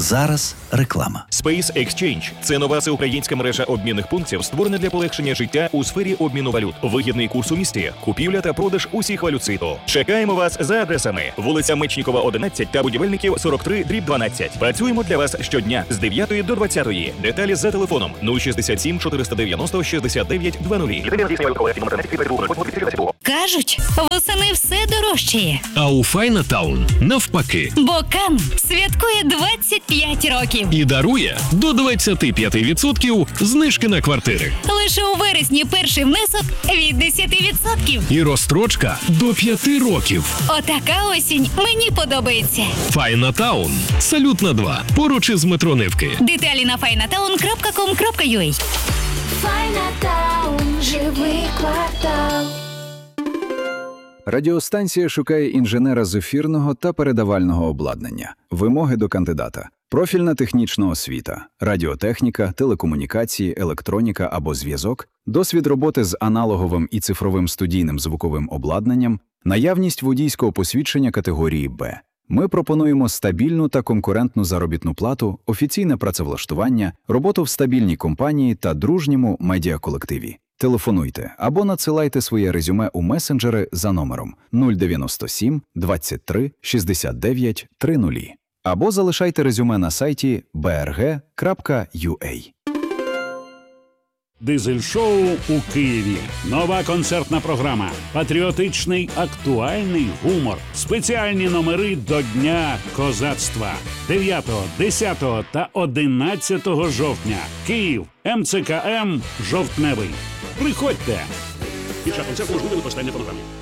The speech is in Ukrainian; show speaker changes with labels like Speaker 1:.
Speaker 1: зараз реклама.
Speaker 2: Space Exchange – це нова всеукраїнська мережа обмінних пунктів, створена для полегшення життя у сфері обміну валют. Вигідний курс у місті, купівля та продаж усіх валют світу. Чекаємо вас за адресами: вулиця Мечнікова, 11 та Будівельників, 43/12. Працюємо для вас щодня з 9 до 20. Деталі за телефоном 067 490 69 00.
Speaker 3: Кажуть, восени все дорожчає.
Speaker 4: А у Файнатаун навпаки.
Speaker 3: Бо Кан святкує 25 років.
Speaker 4: І дарує до 25% знижки на квартири.
Speaker 3: Лише у вересні перший внесок від 10%.
Speaker 4: І розстрочка до 5 років.
Speaker 3: Отака осінь мені подобається.
Speaker 4: Файнатаун. Салют на 2. Поруч із метро Нивки.
Speaker 3: Деталі на finatown.com.ua.
Speaker 5: Файнатаун. Живий квартал.
Speaker 6: Радіостанція шукає інженера з ефірного та передавального обладнання. Вимоги до кандидата: профільна технічна освіта, радіотехніка, телекомунікації, електроніка або зв'язок, досвід роботи з аналоговим і цифровим студійним звуковим обладнанням, наявність водійського посвідчення категорії «Б». Ми пропонуємо стабільну та конкурентну заробітну плату, офіційне працевлаштування, роботу в стабільній компанії та дружньому медіаколективі. Телефонуйте або надсилайте своє резюме у месенджери за номером 097 23 69 30. Або залишайте резюме на сайті brg.ua.
Speaker 7: Дизель-шоу у Києві. Нова концертна програма. Патріотичний, актуальний гумор. Спеціальні номери до Дня козацтва. 9, 10 та 11 жовтня. Київ. МЦКМ «Жовтневий». Приходьте! Більше концерту можливо використання фонограми.